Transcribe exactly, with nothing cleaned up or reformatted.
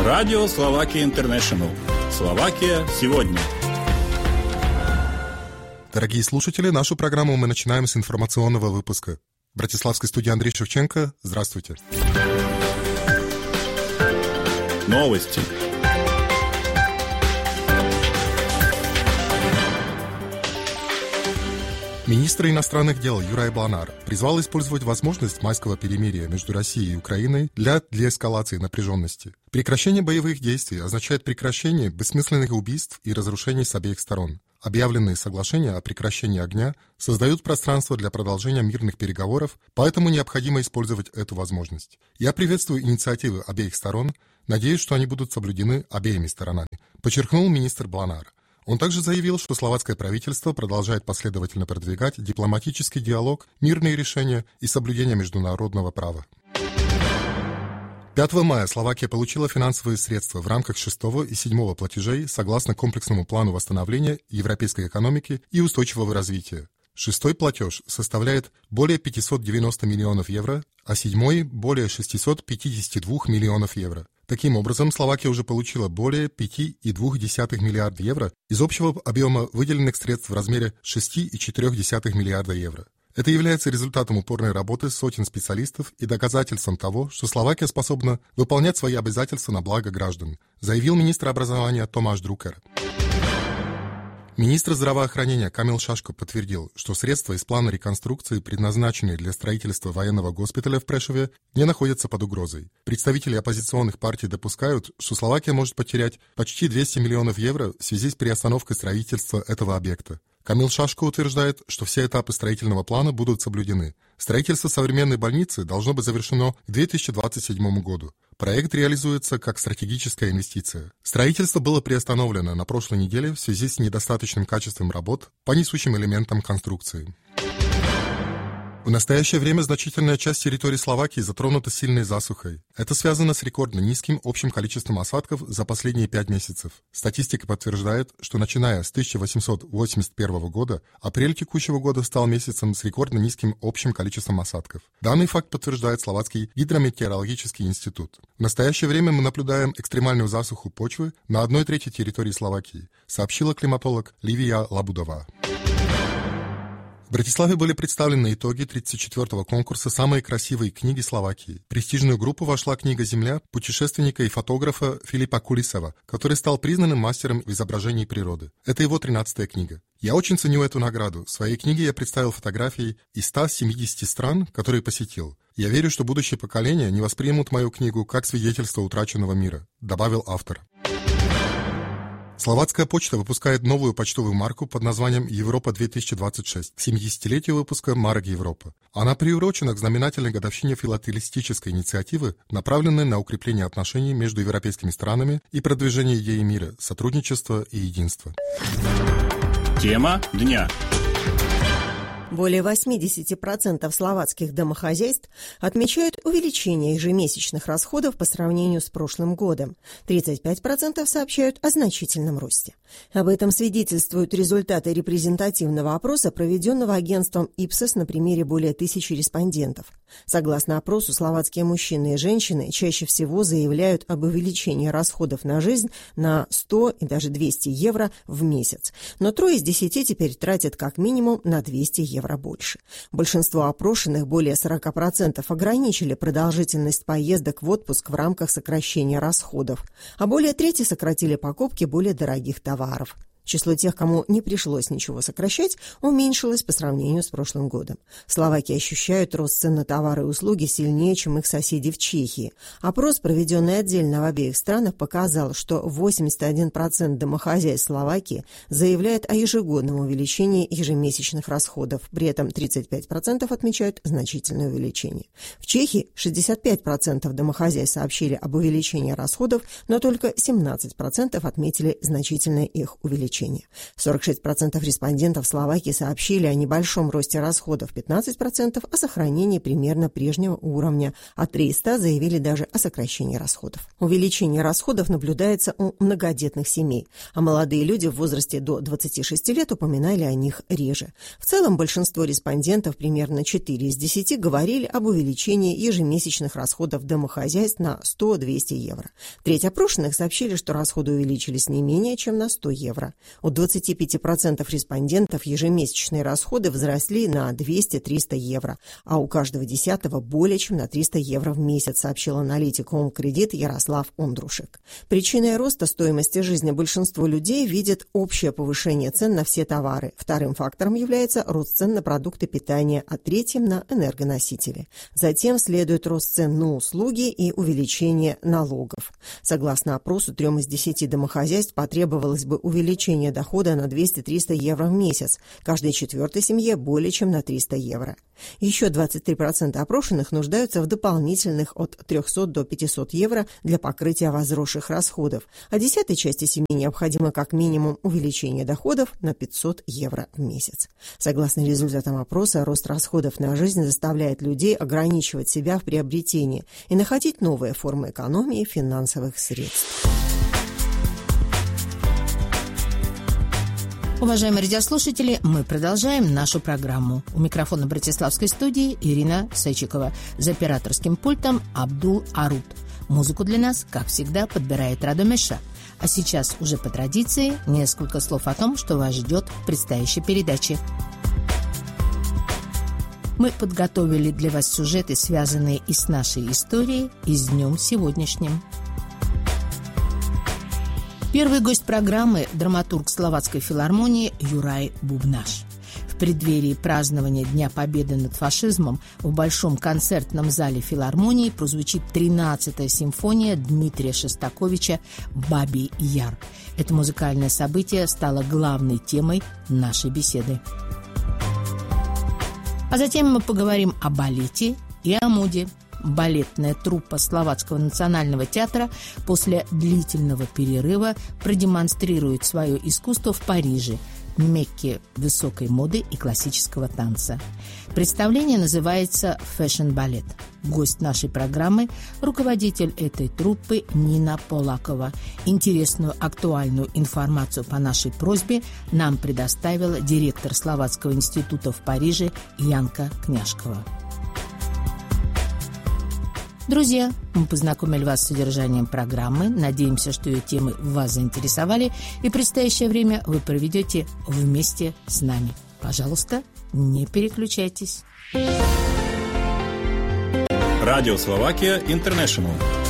Радио Словакия Интернешнл. Словакия сегодня. Дорогие слушатели, нашу программу мы начинаем с информационного выпуска. В братиславской студии Андрей Шевченко. Здравствуйте. Новости. Министр иностранных дел Юрай Бланар призвал использовать возможность майского перемирия между Россией и Украиной для деэскалации напряженности. Прекращение боевых действий означает прекращение бессмысленных убийств и разрушений с обеих сторон. Объявленные соглашения о прекращении огня создают пространство для продолжения мирных переговоров, поэтому необходимо использовать эту возможность. Я приветствую инициативы обеих сторон, надеюсь, что они будут соблюдены обеими сторонами, подчеркнул министр Бланар. Он также заявил, что словацкое правительство продолжает последовательно продвигать дипломатический диалог, мирные решения и соблюдение международного права. пятого мая Словакия получила финансовые средства в рамках шестого и седьмого платежей согласно комплексному плану восстановления европейской экономики и устойчивого развития. Шестой платеж составляет более пятьсот девяносто миллионов евро, а седьмой – более шестьсот пятьдесят два миллионов евро. Таким образом, Словакия уже получила более пять целых две десятых миллиарда евро из общего объема выделенных средств в размере шесть целых четыре десятых миллиарда евро. Это является результатом упорной работы сотен специалистов и доказательством того, что Словакия способна выполнять свои обязательства на благо граждан, заявил министр образования Томаш Друкер. Министр здравоохранения Камил Шашко подтвердил, что средства из плана реконструкции, предназначенные для строительства военного госпиталя в Прешове, не находятся под угрозой. Представители оппозиционных партий допускают, что Словакия может потерять почти двести миллионов евро в связи с приостановкой строительства этого объекта. Камил Шашко утверждает, что все этапы строительного плана будут соблюдены. Строительство современной больницы должно быть завершено к две тысячи двадцать седьмому году. Проект реализуется как стратегическая инвестиция. Строительство было приостановлено на прошлой неделе в связи с недостаточным качеством работ по несущим элементам конструкции. В настоящее время значительная часть территории Словакии затронута сильной засухой. Это связано с рекордно низким общим количеством осадков за последние пять месяцев. Статистика подтверждает, что начиная с тысяча восемьсот восемьдесят первого года, апрель текущего года стал месяцем с рекордно низким общим количеством осадков. Данный факт подтверждает Словацкий гидрометеорологический институт. В настоящее время мы наблюдаем экстремальную засуху почвы на одной трети территории Словакии, сообщила климатолог Ливия Лабудова. В Братиславе были представлены итоги тридцать четвёртого конкурса «Самые красивые книги Словакии». В престижную группу вошла книга «Земля» путешественника и фотографа Филиппа Кулисова, который стал признанным мастером в изображении природы. Это его тринадцатая книга. Я очень ценю эту награду. В своей книге я представил фотографии из ста семидесяти стран, которые посетил. Я верю, что будущее поколение не воспримут мою книгу как свидетельство утраченного мира, добавил автор. Словацкая почта выпускает новую почтовую марку под названием «Европа-две тысячи двадцать шесть» к семидесятилетию выпуска марок Европа. Она приурочена к знаменательной годовщине филателистической инициативы, направленной на укрепление отношений между европейскими странами и продвижение идеи мира, сотрудничества и единства. Тема дня. Более восемьдесят процентов словацких домохозяйств отмечают увеличение ежемесячных расходов по сравнению с прошлым годом. тридцать пять процентов сообщают о значительном росте. Об этом свидетельствуют результаты репрезентативного опроса, проведенного агентством Ipsos на примере более тысячи респондентов. Согласно опросу, словацкие мужчины и женщины чаще всего заявляют об увеличении расходов на жизнь на сто и даже двести евро в месяц. Но трое из десяти теперь тратят как минимум на двести евро больше. Большинство опрошенных, более сорок процентов, ограничили продолжительность поездок в отпуск в рамках сокращения расходов, а более трети сократили покупки более дорогих товаров. Число тех, кому не пришлось ничего сокращать, уменьшилось по сравнению с прошлым годом. Словаки ощущают рост цен на товары и услуги сильнее, чем их соседи в Чехии. Опрос, проведенный отдельно в обеих странах, показал, что восемьдесят один процент домохозяйств Словакии заявляет о ежегодном увеличении ежемесячных расходов. При этом тридцать пять процентов отмечают значительное увеличение. В Чехии шестьдесят пять процентов домохозяйств сообщили об увеличении расходов, но только семнадцать процентов отметили значительное их увеличение. увеличение. сорок шесть процентов респондентов Словакии сообщили о небольшом росте расходов, пятнадцать процентов о сохранении примерно прежнего уровня, а три из ста заявили даже о сокращении расходов. Увеличение расходов наблюдается у многодетных семей, а молодые люди в возрасте до двадцати шести лет упоминали о них реже. В целом большинство респондентов, примерно четыре из десяти, говорили об увеличении ежемесячных расходов домохозяйств на сто-двести евро. Треть опрошенных сообщили, что расходы увеличились не менее чем на сто евро. У двадцати пяти процентов респондентов ежемесячные расходы возросли на двести-триста евро, а у каждого десятого более чем на триста евро в месяц, сообщил аналитик Home Credit Ярослав Ондрушек. Причиной роста стоимости жизни большинство людей видят общее повышение цен на все товары. Вторым фактором является рост цен на продукты питания, а третьим – на энергоносители. Затем следует рост цен на услуги и увеличение налогов. Согласно опросу, трем из десяти домохозяйств потребовалось бы увеличение дохода на двести-триста евро в месяц, каждой четвертой семье более чем на триста евро. Еще двадцать три процента опрошенных нуждаются в дополнительных от трехсот до пятисот евро для покрытия возросших расходов, а десятой части семьи необходимо как минимум увеличение доходов на пятьсот евро в месяц. Согласно результатам опроса, рост расходов на жизнь заставляет людей ограничивать себя в приобретении и находить новые формы экономии финансовых средств. Уважаемые радиослушатели, мы продолжаем нашу программу. У микрофона Братиславской студии Ирина Сечикова. За операторским пультом Абдул Арут. Музыку для нас, как всегда, подбирает Радо Меша. А сейчас, уже по традиции, несколько слов о том, что вас ждет в предстоящей передаче. Мы подготовили для вас сюжеты, связанные и с нашей историей, и с днем сегодняшним. Первый гость программы – драматург Словацкой филармонии Юрай Бубнаш. В преддверии празднования Дня Победы над фашизмом в Большом концертном зале филармонии прозвучит тринадцатая симфония Дмитрия Шостаковича «Бабий Яр». Это музыкальное событие стало главной темой нашей беседы. А затем мы поговорим о балете и о моде. Балетная труппа Словацкого национального театра после длительного перерыва продемонстрирует свое искусство в Париже, Мекке высокой моды и классического танца. Представление называется «Фэшн-балет». Гость нашей программы – руководитель этой труппы Нина Полакова. Интересную актуальную информацию по нашей просьбе нам предоставила директор Словацкого института в Париже Янка Княжкова. Друзья, мы познакомили вас с содержанием программы. Надеемся, что ее темы вас заинтересовали, и предстоящее время вы проведете вместе с нами. Пожалуйста, не переключайтесь. Радио Словакия Интернешнл.